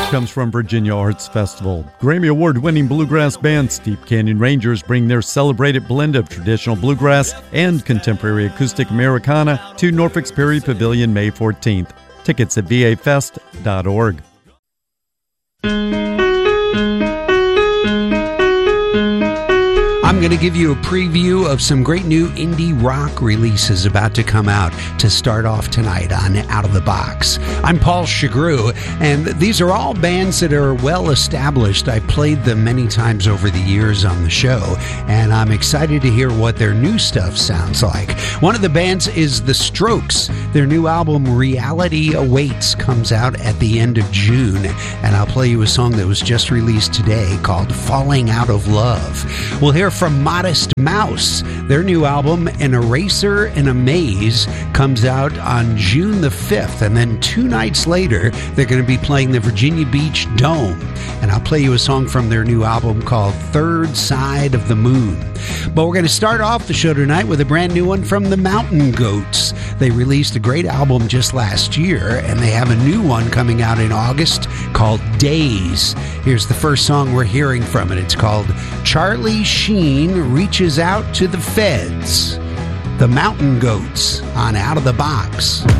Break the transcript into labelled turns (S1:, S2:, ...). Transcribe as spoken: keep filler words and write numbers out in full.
S1: comes from Virginia Arts Festival. Grammy Award-winning bluegrass band Steep Canyon Rangers bring their celebrated blend of traditional bluegrass and contemporary acoustic Americana to Norfolk's Perry Pavilion May fourteenth. Tickets at v a fest dot org.
S2: I'm going to give you a preview of some great new indie rock releases about to come out to start off tonight on Out of the Box. I'm Paul Chagru, and these are all bands that are well established. I played them many times over the years on the show, and I'm excited to hear what their new stuff sounds like. One of the bands is The Strokes. Their new album, Reality Awaits, comes out at the end of June, and I'll play you a song that was just released today called Falling Out of Love. We'll hear from Modest Mouse. Their new album, An Eraser in a Maze, comes out on June the fifth, and then two nights later, they're going to be playing the Virginia Beach Dome. And I'll play you a song from their new album called Third Side of the Moon. But we're going to start off the show tonight with a brand new one from the Mountain Goats. They released a great album just last year, and they have a new one coming out in August called Days. Here's the first song we're hearing from it. It's called Charlie Sheen Reaches Out to the Feds. The Mountain Goats on Out of the Box.